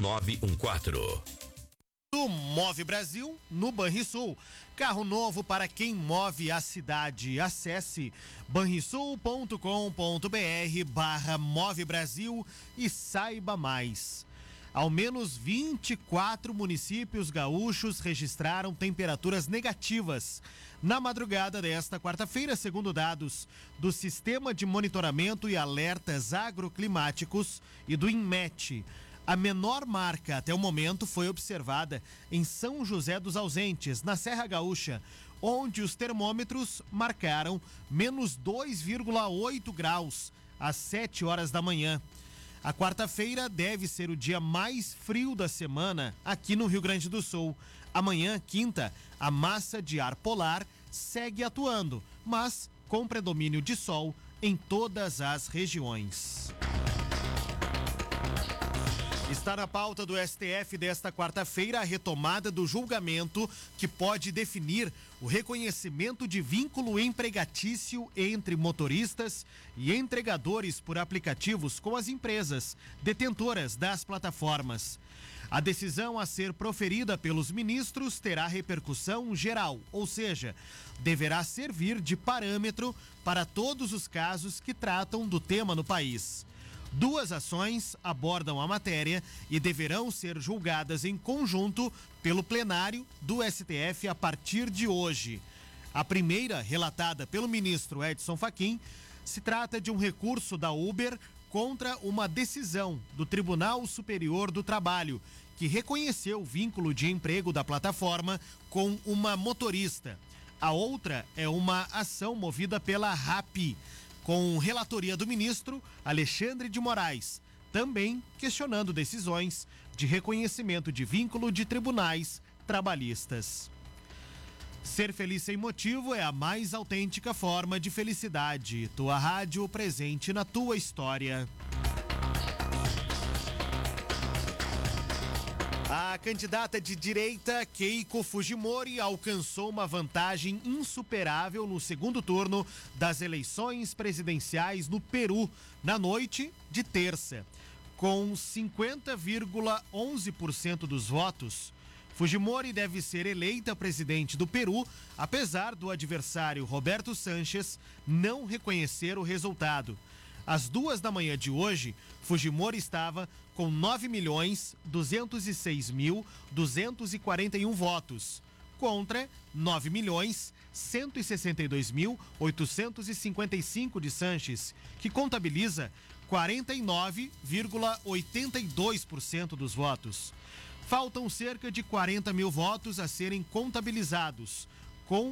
3914. Do Move Brasil, no Banrisul. Carro novo para quem move a cidade. Acesse banrisul.com.br/Move Brasil e saiba mais. Ao menos 24 municípios gaúchos registraram temperaturas negativas na madrugada desta quarta-feira, segundo dados do Sistema de Monitoramento e Alertas Agroclimáticos e do INMET. A menor marca até o momento foi observada em São José dos Ausentes, na Serra Gaúcha, onde os termômetros marcaram menos 2,8 graus às 7 horas da manhã. A quarta-feira deve ser o dia mais frio da semana aqui no Rio Grande do Sul. Amanhã, quinta, a massa de ar polar segue atuando, mas com predomínio de sol em todas as regiões. Está na pauta do STF desta quarta-feira a retomada do julgamento que pode definir o reconhecimento de vínculo empregatício entre motoristas e entregadores por aplicativos com as empresas detentoras das plataformas. A decisão a ser proferida pelos ministros terá repercussão geral, ou seja, deverá servir de parâmetro para todos os casos que tratam do tema no país. 2 ações abordam a matéria e deverão ser julgadas em conjunto pelo plenário do STF a partir de hoje. A primeira, relatada pelo ministro Edson Fachin, se trata de um recurso da Uber contra uma decisão do Tribunal Superior do Trabalho, que reconheceu o vínculo de emprego da plataforma com uma motorista. A outra é uma ação movida pela Rappi, com relatoria do ministro Alexandre de Moraes, também questionando decisões de reconhecimento de vínculo de tribunais trabalhistas. Ser feliz sem motivo é a mais autêntica forma de felicidade. Tua rádio presente na tua história. A candidata de direita, Keiko Fujimori, alcançou uma vantagem insuperável no segundo turno das eleições presidenciais no Peru, na noite de terça. Com 50,11% dos votos, Fujimori deve ser eleita presidente do Peru, apesar do adversário Roberto Sanches não reconhecer o resultado. Às 2 da manhã de hoje, Fujimori estava com 9.206.241 votos, contra 9.162.855 de Sanches, que contabiliza 49,82% dos votos. Faltam cerca de 40 mil votos a serem contabilizados, com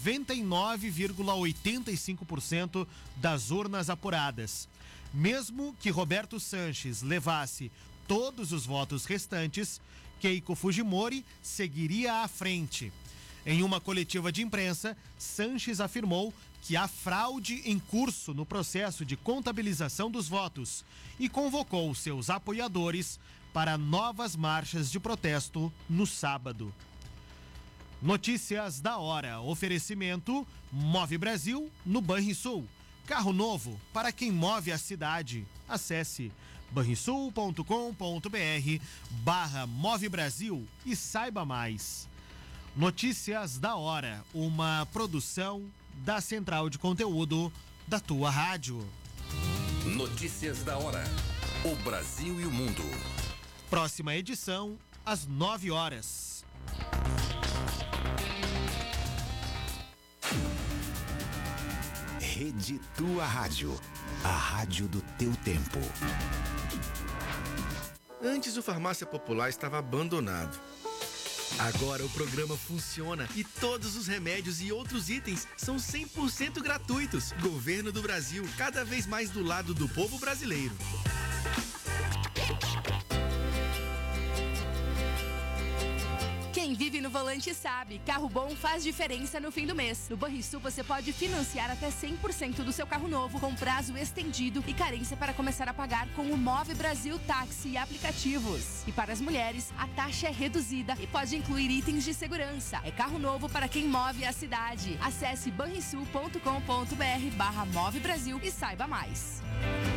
99,85% das urnas apuradas. Mesmo que Roberto Sanches levasse todos os votos restantes, Keiko Fujimori seguiria à frente. Em uma coletiva de imprensa, Sanches afirmou que há fraude em curso no processo de contabilização dos votos e convocou seus apoiadores para novas marchas de protesto no sábado. Notícias da hora. Oferecimento Move Brasil no Banrisul. Carro novo para quem move a cidade. Acesse banrisul.com.br/Move Brasil e saiba mais. Notícias da hora. Uma produção da Central de Conteúdo da tua rádio. Notícias da hora. O Brasil e o mundo. Próxima edição às 9 horas. Rede Tua Rádio, a rádio do teu tempo. Antes o Farmácia Popular estava abandonado. Agora o programa funciona e todos os remédios e outros itens são 100% gratuitos. Governo do Brasil, cada vez mais do lado do povo brasileiro. Quem vive no volante sabe, carro bom faz diferença no fim do mês. No Banrisul você pode financiar até 100% do seu carro novo, com prazo estendido e carência para começar a pagar com o Move Brasil Táxi e aplicativos. E para as mulheres, a taxa é reduzida e pode incluir itens de segurança. É carro novo para quem move a cidade. Acesse banrisul.com.br/Move Brasil e saiba mais.